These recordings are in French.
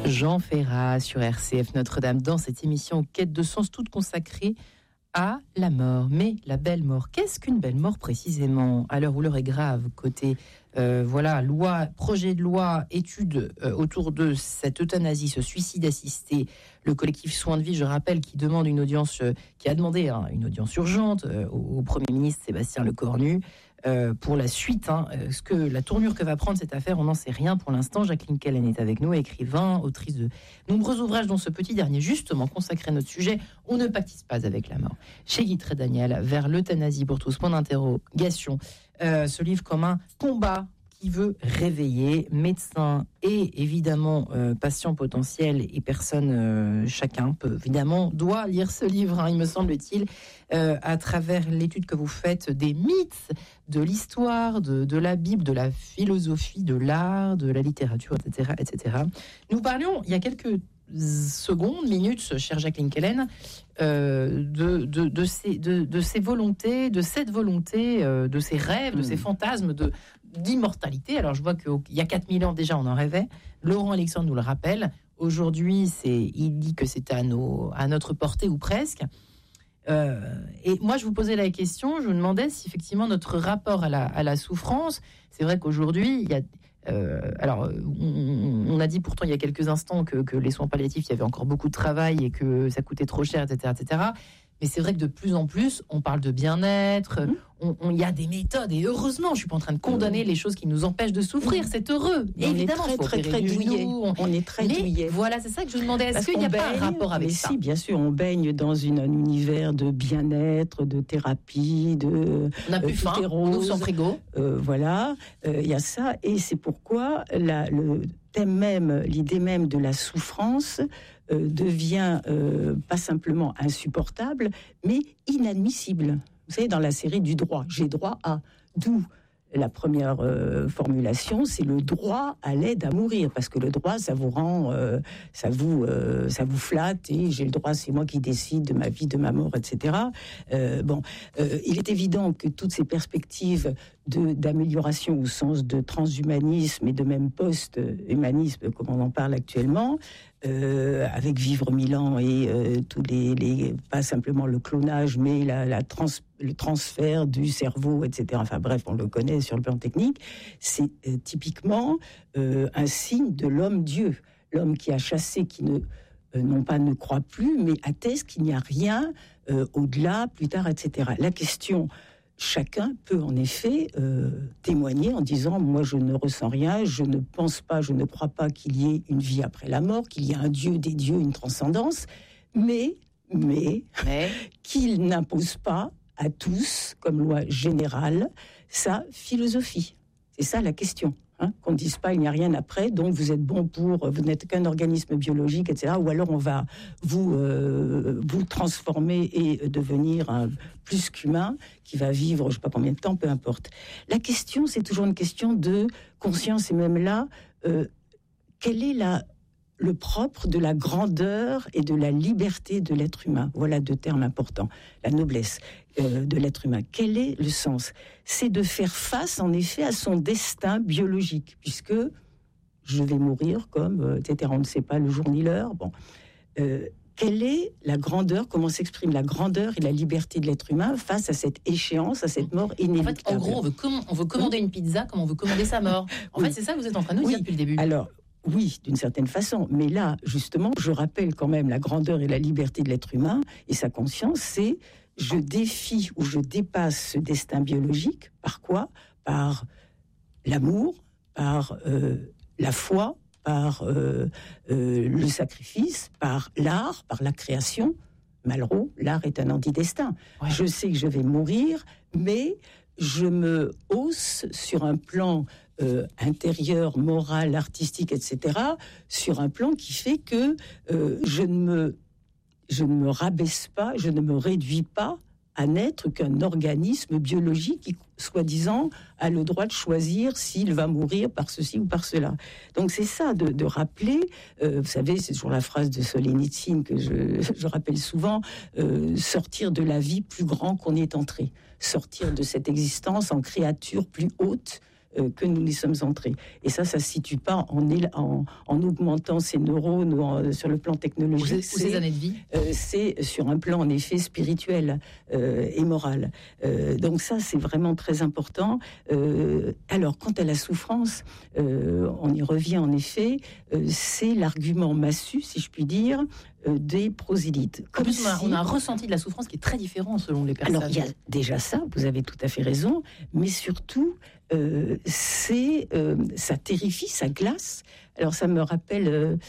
Jean Ferrat sur RCF Notre-Dame dans cette émission Quête de sens toute consacrée à la mort. Mais la belle mort, qu'est-ce qu'une belle mort précisément ? À l'heure où l'heure est grave, côté projet de loi, étude autour de cette euthanasie, ce suicide assisté, le collectif Soins de Vie, je rappelle, qui demande une audience, qui a demandé une audience urgente au Premier ministre Sébastien Lecornu. Pour la suite, la tournure que va prendre cette affaire, on n'en sait rien pour l'instant. Jacqueline Kellen est avec nous, écrivain, autrice de nombreux ouvrages, dont ce petit dernier, justement, consacré à notre sujet. On ne pactise pas avec la mort. Chez Guy Trédaniel, vers l'euthanasie pour tous, point d'interrogation. Ce livre comme un combat qui veut réveiller médecins et évidemment patients potentiels et personnes, chacun doit lire ce livre, il me semble-t-il, à travers l'étude que vous faites des mythes, de l'histoire, de la Bible, de la philosophie, de l'art, de la littérature, etc., etc. Nous parlions il y a quelques minutes, chère Jacqueline Kellen, de ces volontés, de cette volonté, de ces rêves, de ces fantasmes d'immortalité. Alors je vois qu'il y a 4000 ans déjà on en rêvait. Laurent Alexandre nous le rappelle. Aujourd'hui il dit que c'est à notre portée ou presque. Et moi je vous posais la question, je vous demandais si effectivement notre rapport à la souffrance, c'est vrai qu'aujourd'hui il y a on a dit pourtant il y a quelques instants que les soins palliatifs, il y avait encore beaucoup de travail et que ça coûtait trop cher, etc., etc. Mais c'est vrai que de plus en plus, on parle de bien-être, il y a des méthodes, et heureusement, je ne suis pas en train de condamner les choses qui nous empêchent de souffrir, c'est heureux. Et évidemment, on est très douillé. On est très douillé. Voilà, c'est ça que je vous demandais, est-ce qu'il n'y a pas un rapport avec ça ? Si, bien sûr, on baigne dans un univers de bien-être, de thérapie, on n'a plus faim, on ouvre son frigo. Voilà, il y a ça, et c'est pourquoi le thème même, l'idée même de la souffrance devient pas simplement insupportable, mais inadmissible. Vous savez, dans la série du droit, j'ai droit à, d'où la première formulation, c'est le droit à l'aide à mourir, parce que le droit, ça vous rend, ça vous flatte, et j'ai le droit, c'est moi qui décide de ma vie, de ma mort, etc. Il est évident que toutes ces perspectives d'amélioration au sens de transhumanisme et de même post-humanisme, comme on en parle actuellement, avec Vivre 1000 ans et tous les pas simplement le clonage, mais le transfert du cerveau, etc. Enfin bref, on le connaît sur le plan technique. C'est typiquement un signe de l'homme-dieu, l'homme qui a chassé, qui non pas ne croit plus, mais atteste qu'il n'y a rien au-delà, plus tard, etc. La question, chacun peut en effet témoigner en disant « moi je ne ressens rien, je ne pense pas, je ne crois pas qu'il y ait une vie après la mort, qu'il y a un Dieu, des dieux, une transcendance, mais qu'il n'impose pas à tous, comme loi générale, sa philosophie. » C'est ça la question. Qu'on ne dise pas il n'y a rien après, donc vous êtes bon vous n'êtes qu'un organisme biologique, etc. Ou alors on va vous transformer et devenir un plus qu'humain qui va vivre je ne sais pas combien de temps, peu importe. La question, c'est toujours une question de conscience, et même là, quel est le propre de la grandeur et de la liberté de l'être humain. Voilà deux termes importants. La noblesse de l'être humain. Quel est le sens ? C'est de faire face, en effet, à son destin biologique, puisque je vais mourir, etc. On ne sait pas le jour ni l'heure. Quelle est la grandeur, comment s'exprime la grandeur et la liberté de l'être humain face à cette échéance, à cette mort inéluctable ? En fait, en gros, on veut commander une pizza comme on veut commander sa mort. En fait, c'est ça que vous êtes en train de nous dire depuis le début. Alors, oui, d'une certaine façon. Mais là, justement, je rappelle quand même la grandeur et la liberté de l'être humain et sa conscience, c'est je défie ou je dépasse ce destin biologique. Par quoi ? Par l'amour, par la foi, par le sacrifice, par l'art, par la création. Malraux, l'art est un antidestin. Ouais. Je sais que je vais mourir, mais je me hausse sur un plan intérieur, moral, artistique, etc., sur un plan qui fait que je ne me rabaisse pas, je ne me réduis pas à n'être qu'un organisme biologique qui, soi-disant, a le droit de choisir s'il va mourir par ceci ou par cela. Donc c'est ça, de rappeler, vous savez, c'est toujours la phrase de Solzhenitsyn que je rappelle souvent, sortir de la vie plus grand qu'on y est entré, sortir de cette existence en créature plus haute que nous y sommes entrés. Et ça se situe pas en augmentant ses neurones ou sur le plan technologique. Ces années de vie. C'est sur un plan, en effet, spirituel et moral. Donc ça, c'est vraiment très important. Alors, quant à la souffrance, on y revient en effet, c'est l'argument massu, si je puis dire, des prosélytes. En plus, on a un ressenti de la souffrance qui est très différent selon les personnes. Alors, il y a déjà ça, vous avez tout à fait raison, mais surtout, ça terrifie, ça glace. Alors, ça me rappelle...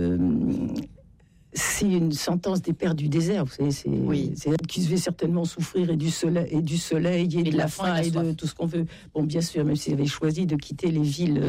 c'est une sentence des pères du désert, vous savez, c'est qui devait certainement souffrir et du soleil et de la faim et de tout ce qu'on veut. Bon, bien sûr, même s'ils avaient choisi de quitter les villes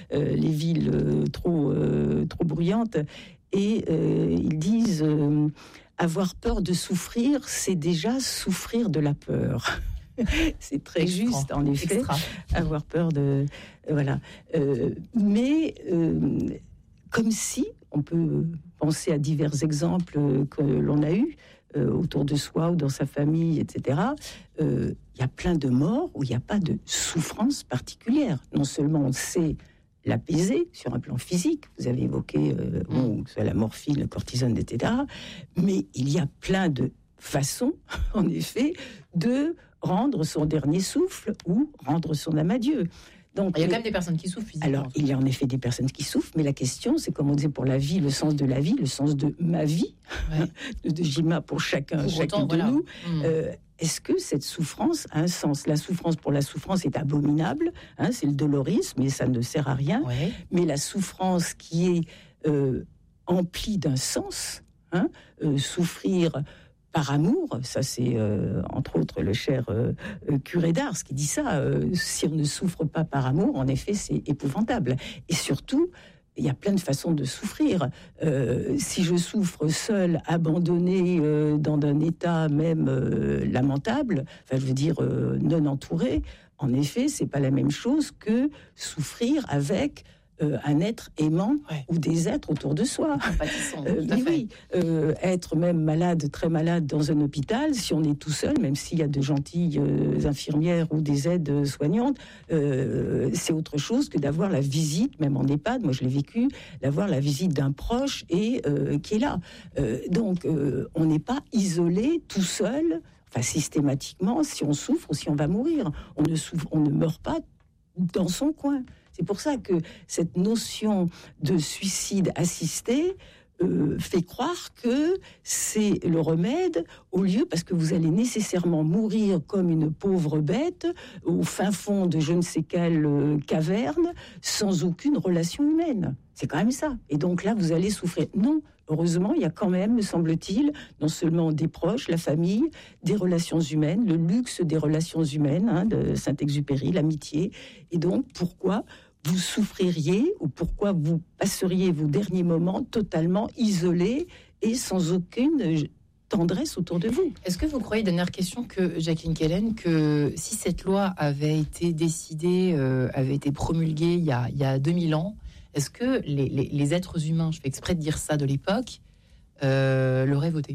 trop bruyantes. Et ils disent avoir peur de souffrir, c'est déjà souffrir de la peur. C'est très juste, en effet, avoir peur de... Voilà. Mais comme si, on peut penser à divers exemples que l'on a eus autour de soi ou dans sa famille, etc., il y a plein de morts où il n'y a pas de souffrance particulière. Non seulement on sait l'apaiser sur un plan physique, vous avez évoqué que soit la morphine, le cortisone, etc., mais il y a plein de façons, en effet, de rendre son dernier souffle ou rendre son âme à Dieu. Donc, il y a quand même des personnes qui souffrent physiquement. Alors, il y a en effet des personnes qui souffrent, mais la question, c'est comme on disait pour la vie, le sens de la vie, le sens de ma vie, de Jima pour chacun de nous. Est-ce que cette souffrance a un sens ? La souffrance pour la souffrance est abominable, c'est le dolorisme, et ça ne sert à rien. Ouais. Mais la souffrance qui est emplie d'un sens, souffrir par amour, ça c'est entre autres le cher curé d'Ars qui dit ça, si on ne souffre pas par amour, en effet c'est épouvantable. Et surtout, il y a plein de façons de souffrir. Si je souffre seul, abandonné, dans un état même lamentable, enfin je veux dire non entouré, en effet c'est pas la même chose que souffrir avec un être aimant ou des êtres autour de soi. Être même malade, très malade dans un hôpital, si on est tout seul, même s'il y a de gentilles infirmières ou des aides soignantes, c'est autre chose que d'avoir la visite, même en EHPAD, moi je l'ai vécu, d'avoir la visite d'un proche et qui est là. Donc on n'est pas isolé tout seul, enfin systématiquement, si on souffre ou si on va mourir. On ne meurt pas dans son coin. C'est pour ça que cette notion de suicide assisté fait croire que c'est le remède au lieu, parce que vous allez nécessairement mourir comme une pauvre bête au fin fond de je ne sais quelle caverne sans aucune relation humaine. C'est quand même ça. Et donc là, vous allez souffrir. Non, heureusement, il y a quand même, me semble-t-il, non seulement des proches, la famille, des relations humaines, le luxe des relations humaines, de Saint-Exupéry, l'amitié. Et donc, pourquoi vous souffririez ou pourquoi vous passeriez vos derniers moments totalement isolés et sans aucune tendresse autour de vous? Est-ce que vous croyez, dernière question, que Jacqueline Kellen, que si cette loi avait été décidée, avait été promulguée il y a 2000 ans, est-ce que les êtres humains, je fais exprès de dire ça, de l'époque, l'auraient voté?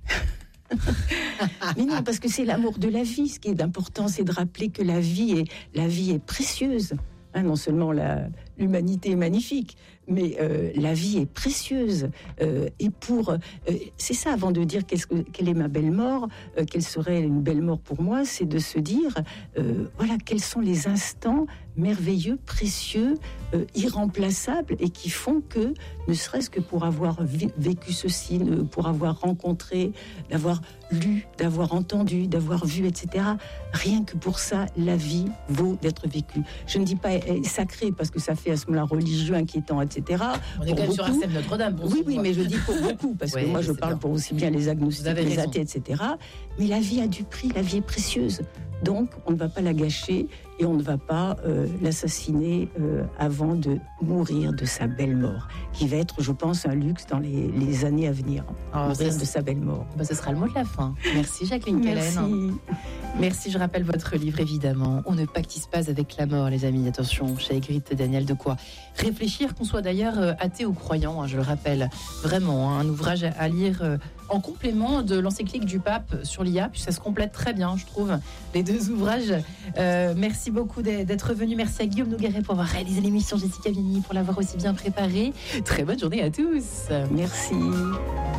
Mais non, parce que c'est l'amour de la vie. Ce qui est important, c'est de rappeler que la vie est précieuse. Non seulement l'humanité est magnifique, mais la vie est précieuse. Et c'est ça, avant de dire quelle est ma belle mort, quelle serait une belle mort pour moi, c'est de se dire, quels sont les instants merveilleux, précieux, irremplaçables, et qui font que, ne serait-ce que pour avoir vécu ceci, pour avoir rencontré, d'avoir lu, d'avoir entendu, d'avoir vu, etc., rien que pour ça, la vie vaut d'être vécue. Je ne dis pas sacrée, parce que ça fait à ce moment-là religieux, inquiétant, etc. On est quand même sur un Sèvres Notre-Dame. Oui, mais je dis pour beaucoup, parce que moi je parle pour aussi bien les agnostiques, les athées, etc. Mais la vie a du prix, la vie est précieuse. Donc, on ne va pas la gâcher et on ne va pas l'assassiner avant de mourir de sa belle mort, qui va être, je pense, un luxe dans les années à venir. Mourir de sa belle mort. Ce sera le mot de la fin. Merci Jacqueline Kellen. Merci. Merci, je rappelle votre livre évidemment. On ne pactise pas avec la mort, les amis. Attention, chez Ygritte Daniel, de quoi réfléchir, qu'on soit d'ailleurs athée ou croyant, hein, je le rappelle. Vraiment, hein, un ouvrage à lire en complément de l'encyclique du pape sur l'IA, puis ça se complète très bien, je trouve, les deux ouvrages. Merci beaucoup d'être venu. Merci à Guillaume Nogueret pour avoir réalisé l'émission, Jessica Vigny pour l'avoir aussi bien préparée. Très bonne journée à tous. Merci.